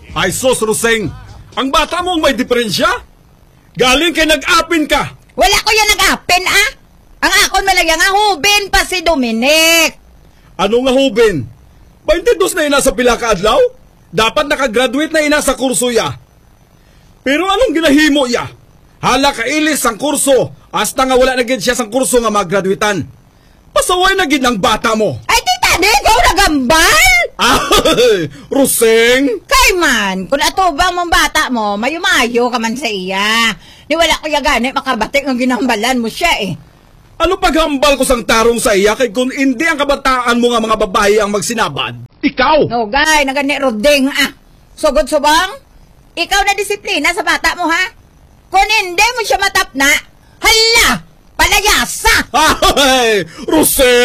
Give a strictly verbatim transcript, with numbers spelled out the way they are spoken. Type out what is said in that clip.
Ay sos, Roseng, ang bata mo may diferensya? Galing kay nag-apin ka. Wala ko yan nag-apin, ah. Ang akon malaya nga hubin pa si Dominic. Ano nga hubin? twenty-two na ina sa pila ka adlaw? Dapat nakagraduate na ina sa kurso ya. Pero anong ginahimo ya? Hala ka ilis ang kurso, hasta nga wala na gid siya sang kurso nga mag-graduatean. Pasaway na gid ng bata mo. Ay, tita, di ikaw nagambal? Ay, Roseng! Kay man, kung atubang mong bata mo, mayumayo ka man sa iya. Ni wala ko yagani makabatik ng ginambalan mo siya eh. Ano paghambal ko sang tarong sa iya kay kung hindi ang kabataan mo nga mga babae ang magsinabad? Ikaw! No, gay, nagani rodeng ah. Sugod subang, ikaw na disiplina sa bata mo ha? Kung hindi mo siya matapna, hala, palayasa! Ay, Roseng!